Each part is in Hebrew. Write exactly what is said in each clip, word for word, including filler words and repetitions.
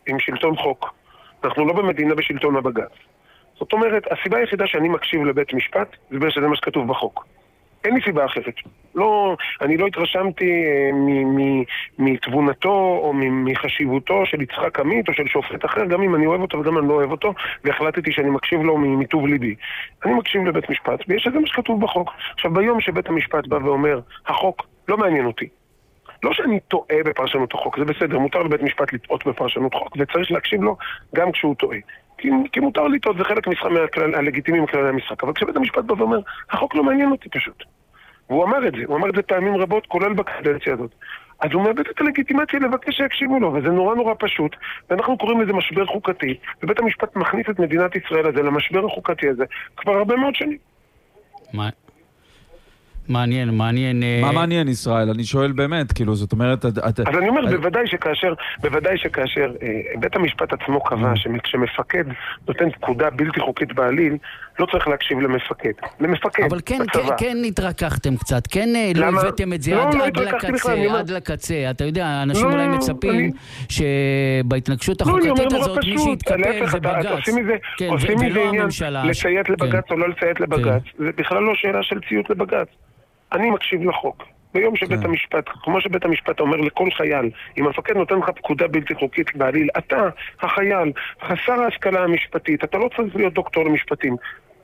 עם שלטון חוק. אנחנו לא במדינה בשלטון הבג"ץ. זאת אומרת, הסיבה היחידה שאני מקשיב לבית משפט, זה בגלל שזה מה שכתוב בחוק. אין לי סיבה אחרת. לא, אני לא התרשמתי אה, מתבונתו או מחשיבותו של יצחק עמית או של שופט אחר, גם אם אני אוהב אותו וגם אני לא אוהב אותו, והחלטתי שאני מקשיב לו מטוב ליבי. אני מקשיב לבית משפט, ויש לזה מה שכתוב בחוק. עכשיו, ביום שבית המשפט בא ואומר, החוק לא מעניין אותי. לא שאני טועה בפרשנות החוק, זה בסדר, מותר לבית משפט לטעות בפרשנות חוק, וצריך להקשיב לו גם כשהוא טועה. כי, כי מותר לטעות, זה חלק מהלגיטימי מכללי המשחק. אבל כשבית המשפט בא ואומר, החוק לא מעניין אותי פשוט. והוא אמר את זה, הוא אמר את זה פעמים רבות, כולל בקדנציה הזאת. אז הוא מאבד את הלגיטימציה לבקש שיקשיבו לו, וזה נורא נורא פשוט, ואנחנו קוראים לזה משבר חוקתי, ובית המשפט מכניס את מדינת ישראל הזה למשבר החוקתי הזה כבר הרבה מאוד שנים. מה? מעניין, מעניין. מה מעניין ישראל? אני שואל באמת, כאילו, זאת אומרת... אז אני אומר, בוודאי שכאשר, בוודאי שכאשר בית המשפט עצמו קבע שכשמפקד נותן פקודה בלתי חוקית בעליל, לא צריך להקשיב למפקד. למפקד, אבל כן, כן התרככתם קצת, כן לא הבאתם את זה עד לקצה, עד לקצה. אתה יודע, אנשים אולי מצפים שבהתנגשות החוקתית הזאת, מי שיתקפל זה בג"ץ. עושים מזה עניין לציית לבג"ץ או לא לציית לבג"ץ. זה בכלל לא שאלה של ציות לבג"ץ. אני מקשיב לחוק. ביום שבית המשפט, כמו שבית המשפט אומר לכל חייל, אם המפקד נותן לך פקודה בלתי חוקית בעליל, אתה, החייל, חסר ההשכלה המשפטית, אתה לא צריך להיות דוקטור למשפטים.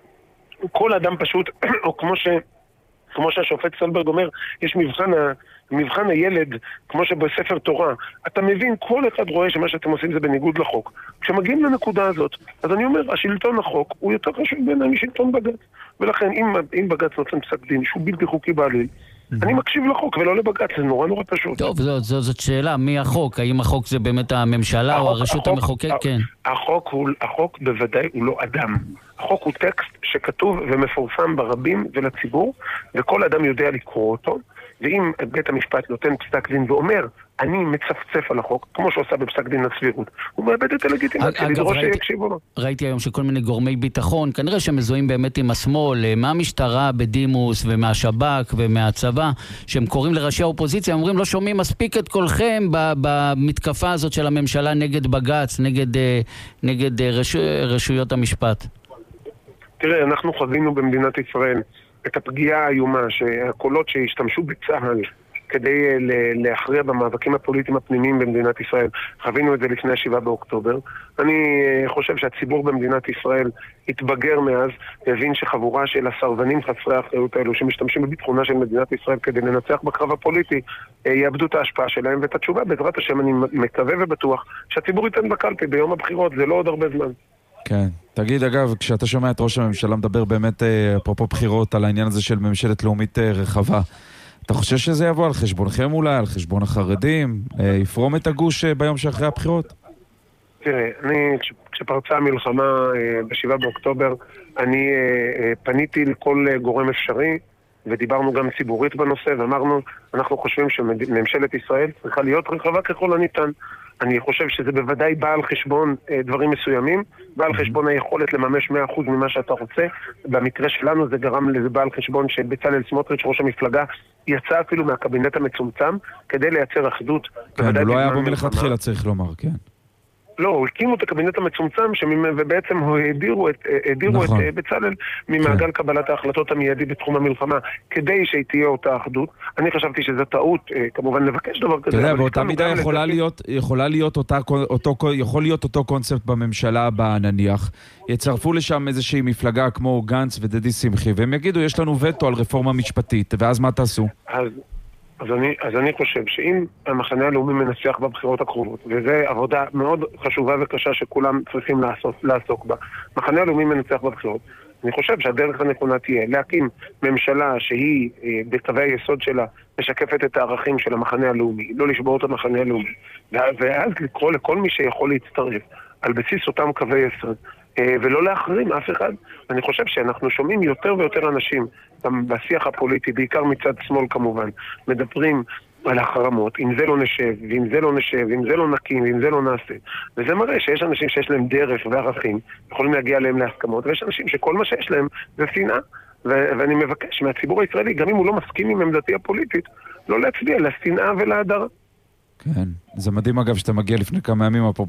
כל אדם פשוט, או כמו ש... כמו שהשופט סולברג אומר, יש מבחן, ה... מבחן הילד, כמו שבספר תורה. אתה מבין, כל אחד רואה שמה שאתם עושים זה בניגוד לחוק. כשמגיעים לנקודה הזאת, אז אני אומר, השלטון החוק הוא יותר חשוב בעיניי משלטון בג"ץ. ולכן, אם, אם בג"ץ נותן פסק דין שהוא בלתי חוקי בעליל, אני מקשיב לחוק ולא לבג"ץ, זה נורא נורא פשוט. טוב, זאת, זאת, זאת שאלה, מי החוק? האם החוק זה באמת הממשלה החוק, או הרשות החוק, המחוקק? כן. החוק, הוא, החוק בוודאי הוא לא אדם. החוק הוא טקסט שכתוב ומפורסם ברבים ולציבור, וכל אדם יודע לקרוא אותו, ואם בית המשפט נותן פסק דין ואומר, אני מצפצף על החוק, כמו שעושה בפסק דין הסבירות, הוא מאבד את הלגיטימציה, לדרוש שיקשיבו לו. ראיתי היום שכל מיני גורמי ביטחון, כנראה שמזוהים באמת עם השמאל, מהמשטרה בדימוס ומהשב"כ ומהצבא, שהם קוראים לראשי האופוזיציה, אומרים לא שומעים מספיק את כולכם במתקפה הזאת של הממשלה נגד בג"ץ, נגד, נגד רש, רשויות המשפט. תראה, אנחנו חווינו במדינת ישראל את הפגיעה האיומה, שהקולות שהשתמשו בצה"ל כדי להכריע במאבקים הפוליטיים הפנימיים במדינת ישראל, חווינו את זה לפני השבעה באוקטובר. אני חושב שהציבור במדינת ישראל התבגר מאז, הבין שחבורה של הסרבנים חסרי האחריות האלו שמשתמשים בביטחונה של מדינת ישראל כדי לנצח בקרב הפוליטי, יאבדו את ההשפעה שלהם, ואת התשובה בעזרת השם אני מקווה ובטוח שהציבור ייתן בקלפי ביום הבחירות, זה לא עוד הרבה זמן. כן. תגיד, אגב, כשאתה שומע את ראש הממשלה מדבר באמת, אפרופו בחירות, על העניין הזה של ממשלת לאומית רחבה, אתה חושב שזה יבוא על חשבונכם אולי, על חשבון החרדים, יפרום את הגוש ביום שאחרי הבחירות? תראה, אני, כשפרצה המלחמה בשבעה באוקטובר, אני פניתי לכל גורם אפשרי, ודיברנו גם ציבורית בנושא, ואמרנו, אנחנו חושבים שממשלת ישראל צריכה להיות רחבה ככל הניתן. אני חושב שזה בוודאי בא על חשבון אה, דברים מסוימים, בא על חשבון היכולת לממש מאה אחוז ממה שאתה רוצה. במקרה שלנו זה גרם לזה בא על חשבון שבצלאל סמוטריץ' ראש המפלגה יצא אפילו מהקבינט המצומצם כדי לייצר אחדות. כן, הוא לא היה בו מלכתחילה, צריך לומר, כן. לא, הוא הקימו את הקבינט המצומצם, ובעצם הדירו את, הדירו נכון. את בצלאל ממעגל כן. קבלת ההחלטות המיידי בתחום המלחמה, כדי שהיא תהיה אותה אחדות. אני חשבתי שזו טעות, כמובן לבקש דבר כזה. אתה יודע, באותה מידה יכולה להיות, יכולה להיות אותה, אותו, יכול להיות אותו קונספט בממשלה הבאה נניח. יצרפו לשם איזושהי מפלגה כמו גנץ ודדי שמחי, והם יגידו, יש לנו וטו על רפורמה משפטית, ואז מה תעשו? אז... אז אני, אז אני חושב שאם המחנה הלאומי מנצח בבחירות הקרובות, וזו עבודה מאוד חשובה וקשה שכולם צריכים לעשות, לעסוק בה, מחנה הלאומי מנצח בבחירות, אני חושב שהדרך הנכונה תהיה להקים ממשלה שהיא בקווי היסוד שלה משקפת את הערכים של המחנה הלאומי, לא לשבור את המחנה הלאומי, ואז לקרוא לכל מי שיכול להצטרף על בסיס אותם קווי יסוד, ולא להחרים אף אחד. אני חושב שאנחנו שומעים יותר ויותר אנשים בשיח הפוליטי, בעיקר מצד שמאל כמובן, מדברים על החרמות, אם זה לא נשב, ואם זה לא נשב, ואם זה לא נקים, ואם זה לא נעשה. וזה מראה שיש אנשים שיש להם דרך וערכים, יכולים להגיע להם להסכמות, ויש אנשים שכל מה שיש להם זה שנאה. ו- ואני מבקש מהציבור הישראלי, גם אם הוא לא מסכים עם עמדתי הפוליטית, לא להצביע לשנאה ולהדרה. כן, זה מדהים אגב שאתה מגיע לפני כמה ימים,